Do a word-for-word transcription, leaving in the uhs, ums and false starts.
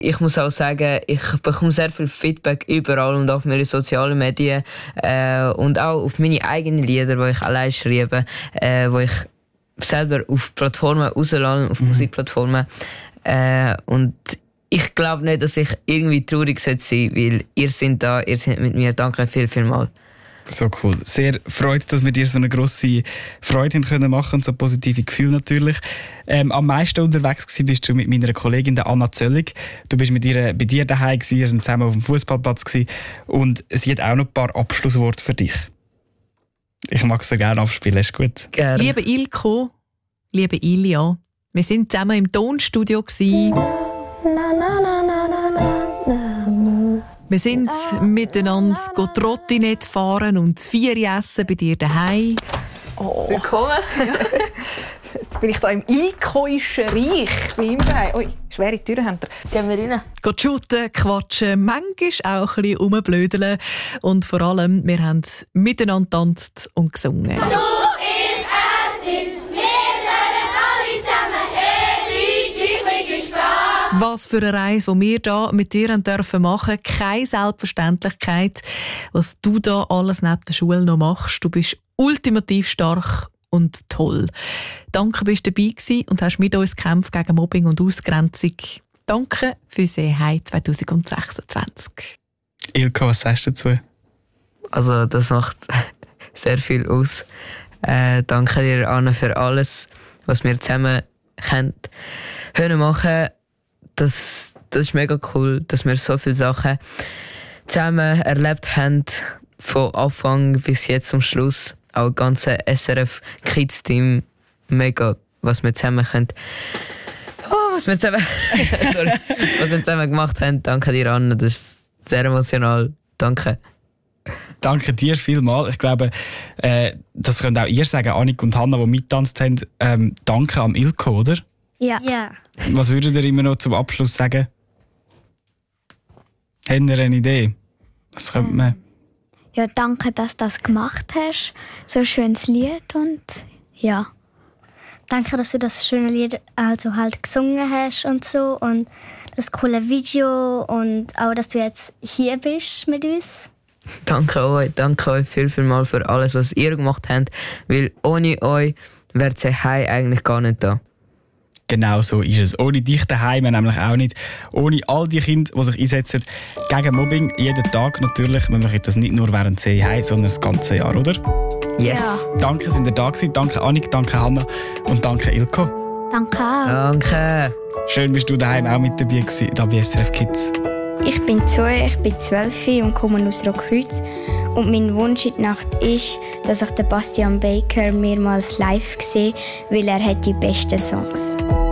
ich muss auch sagen, ich bekomme sehr viel Feedback überall und auf meine sozialen Medien äh, und auch auf meine eigenen Lieder, die ich allein schreibe, äh, die ich selber auf Plattformen rauslasse, auf mhm. Musikplattformen. Äh, und ich glaube nicht, dass ich irgendwie traurig sein sollte, weil ihr seid da, ihr seid mit mir. Danke viel, viel mal. So cool. Sehr freut, dass wir dir so eine grosse Freude haben können machen und so positive Gefühle natürlich. Ähm, am meisten unterwegs gewesen bist du mit meiner Kollegin der Anna Zöllig. Du bist mit ihr bei dir daheim gewesen, ihr seid zusammen auf dem Fußballplatz gewesen und sie hat auch noch ein paar Abschlussworte für dich. Ich mag es so gerne abspielen, ist gut. Gerne. Liebe Ilko, liebe Ilja, wir sind zusammen im Tonstudio gewesen. Na, na, na, na, na, na, na. Wir sind miteinander Trottinett fahren und das Vieri essen bei dir daheim. Oh. Willkommen. Jetzt bin ich da im Ilkoischen Reich bei ihm daheim. Ui, schwere Türen haben wir. Gehen wir rein. Geht shooten, quatschen, manchmal auch ein bisschen rumblödeln. Und vor allem, wir haben miteinander getanzt und gesungen. Du, ich, er sind, wir lernen alle zusammen, hey, die gleiche Sprache. Was für eine Reise, die wir hier mit dir dürfen machen. Keine Selbstverständlichkeit, was du da alles neben der Schule noch machst. Du bist ultimativ stark und toll. Danke, bist du dabei gewesen und hast mit uns gekämpft gegen Mobbing und Ausgrenzung. Danke für Seeheim zwanzig sechsundzwanzig. Ilko, was sagst du dazu? Also das macht sehr viel aus. Äh, danke dir, Anna, für alles, was wir zusammen können, können machen. Das, das ist mega cool, dass wir so viele Sachen zusammen erlebt haben, von Anfang bis jetzt zum Schluss. Auch das ganze S R F Kids Team, mega, was wir zusammen können. Oh, was wir zusammen, sorry, was wir zusammen gemacht haben. Danke dir, Anna, das ist sehr emotional. Danke. Danke dir vielmals. Ich glaube, äh, das könnt auch ihr sagen, Annik und Hanna, die mitgetanzt haben. Ähm, danke am Ilko, oder? Ja. ja. Was würdet ihr immer noch zum Abschluss sagen? Habt ihr eine Idee? Was könnte man? Ja, danke, dass du das gemacht hast. So ein schönes Lied und ja. Danke, dass du das schöne Lied also halt gesungen hast und so und das coole Video und auch, dass du jetzt hier bist mit uns. Danke euch, danke euch viel, viel mal für alles, was ihr gemacht habt, weil ohne euch wäre Seeheim eigentlich gar nicht da. Genau so ist es. Ohne dich daheim nämlich auch nicht. Ohne all die Kinder, die sich einsetzen gegen Mobbing, jeden Tag natürlich. Wir machen das nicht nur während Seeheim, sondern das ganze Jahr, oder? Yes. Ja. Danke, sind ihr da gewesen. Danke Annik, danke Hanna und danke Ilko. Danke auch. Danke. Schön, bist du daheim auch mit dabei gewesen, da bei S R F Kids. Ich bin Zoe, ich bin zwölf und komme aus Rockhütz. Und mein Wunsch in der Nacht ist, dass ich den Bastian Baker mehrmals live sehe, weil er hat die besten Songs hat.